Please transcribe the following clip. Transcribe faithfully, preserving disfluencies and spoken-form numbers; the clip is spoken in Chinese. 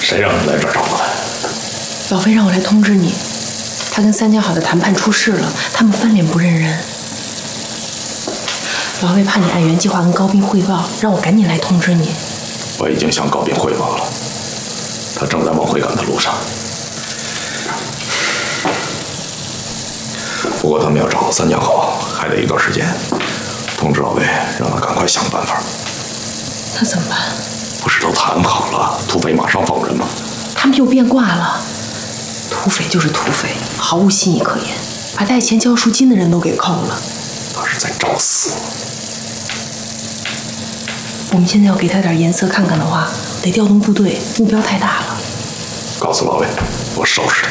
谁让你来这儿找我来？ 老飞让我来通知你，他跟三家好的谈判出事了，他们翻脸不认人。老飞怕你按原计划跟高斌汇报，让我赶紧来通知你。 我已经向高斌汇报了，他正在往回赶的路上。不过他们要找三家好，还得一段时间。通知老魏，让他赶快想个办法。 那怎么办？ 不是都谈好了，土匪马上放人吗？ 他们又变卦了。土匪就是土匪，毫无新意可言，把带钱交赎金的人都给扣了。 他是在找死。 我们现在要给他点颜色看看的话，得调动部队，目标太大了。 告诉老魏，我收拾他。